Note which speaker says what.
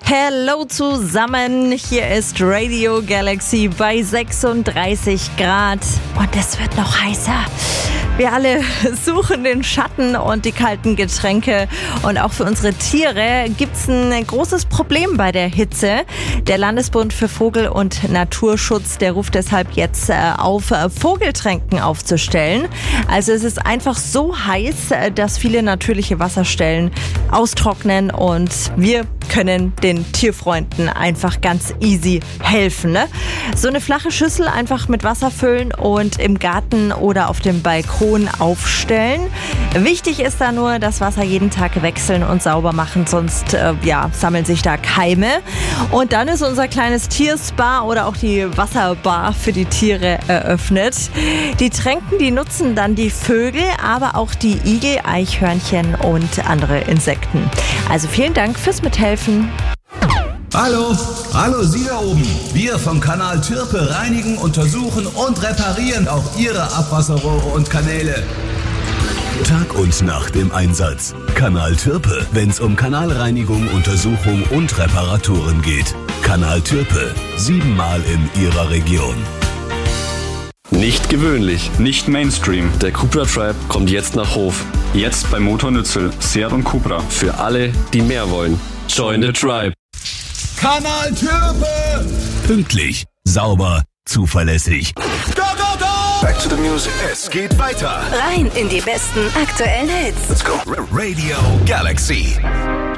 Speaker 1: Hallo zusammen, hier ist Radio Galaxy bei 36 Grad und es wird noch heißer. Wir alle suchen den Schatten und die kalten Getränke und auch für unsere Tiere gibt's ein großes Problem bei der Hitze. Der Landesbund für Vogel- und Naturschutz, der ruft deshalb jetzt auf, Vogeltränken aufzustellen. Also es ist einfach so heiß, dass viele natürliche Wasserstellen austrocknen und wir können den Tierfreunden einfach ganz easy helfen. Ne? So eine flache Schüssel einfach mit Wasser füllen und im Garten oder auf dem Balkon aufstellen. Wichtig ist da nur, das Wasser jeden Tag wechseln und sauber machen, sonst sammeln sich da Keime. Und dann ist unser kleines Tierspa oder auch die Wasserbar für die Tiere eröffnet. Die Tränken, die nutzen dann die Vögel, aber auch die Igel, Eichhörnchen und andere Insekten. Also vielen Dank fürs Mithelfen.
Speaker 2: Hallo Sie da oben. Wir vom Kanal Türpe reinigen, untersuchen und reparieren auch Ihre Abwasserrohre und Kanäle.
Speaker 3: Tag und Nacht im Einsatz. Kanal Türpe, wenn's um Kanalreinigung, Untersuchung und Reparaturen geht. Kanal Türpe, 7-mal in Ihrer Region.
Speaker 4: Nicht gewöhnlich, nicht Mainstream. Der Cupra Tribe kommt jetzt nach Hof. Jetzt bei Motor Nützel, Seat und Cupra. Für alle, die mehr wollen. Join the Tribe.
Speaker 2: Kanal Türpe!
Speaker 3: Pünktlich, sauber, zuverlässig.
Speaker 2: Go, go, go!
Speaker 3: Back to the music. Es geht weiter.
Speaker 5: Rein in die besten aktuellen Hits.
Speaker 3: Let's go. Radio Galaxy.